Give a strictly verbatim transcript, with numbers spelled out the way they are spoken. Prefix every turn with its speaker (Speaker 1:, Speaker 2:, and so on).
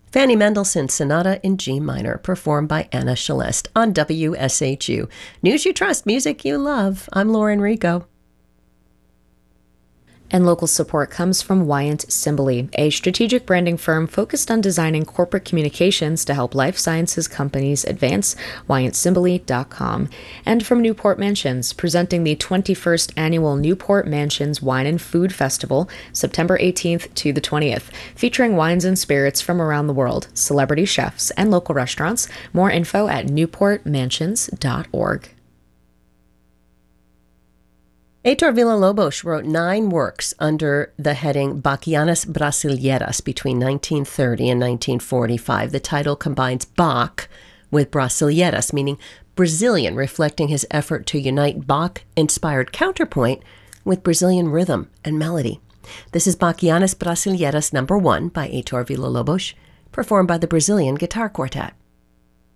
Speaker 1: Fanny Mendelssohn's Sonata in G minor, performed by Anna Celeste on W S H U. News you trust, music you love. I'm Lauren Rico.
Speaker 2: And local support comes from Wyant Simbali, a strategic branding firm focused on designing corporate communications to help life sciences companies advance, wyant simbali dot com. And from Newport Mansions, presenting the twenty-first Annual Newport Mansions Wine and Food Festival, September eighteenth to the twentieth, featuring wines and spirits from around the world, celebrity chefs, and local restaurants. More info at newport mansions dot org.
Speaker 1: Heitor Villa-Lobos wrote nine works under the heading Bachianas Brasileiras between nineteen thirty and nineteen forty-five. The title combines Bach with Brasileiras, meaning Brazilian, reflecting his effort to unite Bach-inspired counterpoint with Brazilian rhythm and melody. This is Bachianas Brasileiras number one by Heitor Villa-Lobos, performed by the Brazilian Guitar Quartet.